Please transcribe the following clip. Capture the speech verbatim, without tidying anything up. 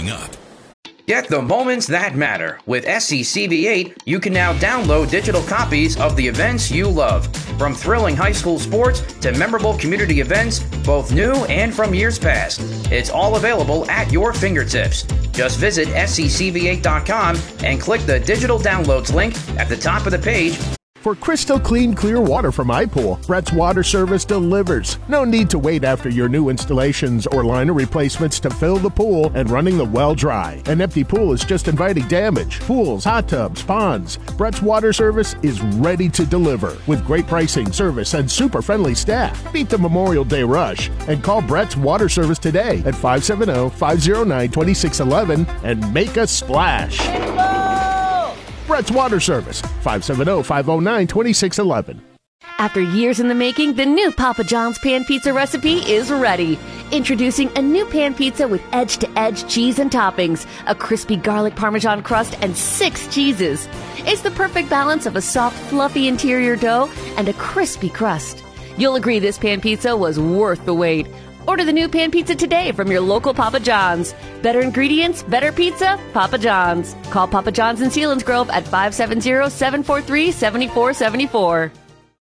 coming up. Get the moments that matter. With S C C V eight, you can now download digital copies of the events you love. From thrilling high school sports to memorable community events, both new and from years past. It's all available at your fingertips. Just visit S C C V eight dot com and click the digital downloads link at the top of the page. For crystal clean, clear water from iPool, Brett's Water Service delivers. No need to wait after your new installations or liner replacements to fill the pool and running the well dry. An empty pool is just inviting damage. Pools, hot tubs, ponds. Brett's Water Service is ready to deliver with great pricing, service, and super friendly staff. Beat the Memorial Day rush and call Brett's Water Service today at five seven zero, five zero nine, two six one one and make a splash. Brett's Water Service, five seven zero, five zero nine, two six one one. After years in the making, the new Papa John's Pan Pizza recipe is ready. Introducing a new pan pizza with edge-to-edge cheese and toppings, a crispy garlic parmesan crust, and six cheeses. It's the perfect balance of a soft, fluffy interior dough and a crispy crust. You'll agree this pan pizza was worth the wait. Order the new pan pizza today from your local Papa John's. Better ingredients, better pizza, Papa John's. Call Papa John's in Sealands Grove at five seven zero, seven four three, seven four seven four.